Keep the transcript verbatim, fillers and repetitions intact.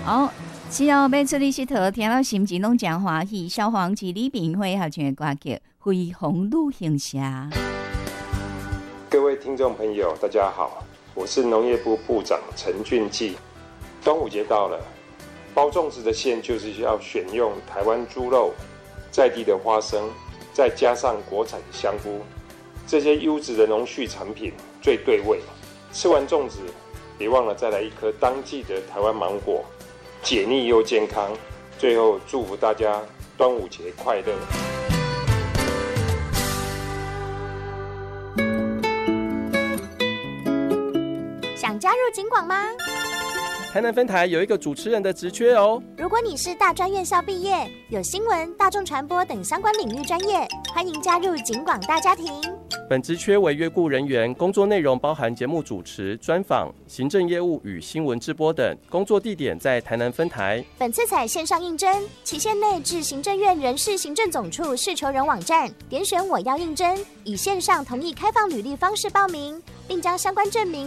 好，只要要出去佚佗，听到心情拢真欢喜。消防局李炳辉合唱的歌曲《飞鸿旅行社》。 各位听众朋友，大家好，我是农业部部长陈俊记。端午节到了，包粽子的馅就是要选用台湾猪肉、在地的花生，再加上国产香菇，这些优质的农畜产品最对味。吃完粽子，别忘了再来一颗当季的台湾芒果，解腻又健康。最后祝福大家端午节快乐！ 想加入警广吗？ 台南分台有一个主持人的职缺哦。 如果你是大专院校毕业，有新闻、大众传播等相关领域专业，欢迎加入警广大家庭。 本职缺为约雇人员，工作内容包含节目主持、专访、行政业务与新闻直播等。工作地点在台南分台。 本次采线上应征，期限内至行政院人事行政总处事求人网站点选我要应征，以线上同意开放履历方式报名，并将相关证明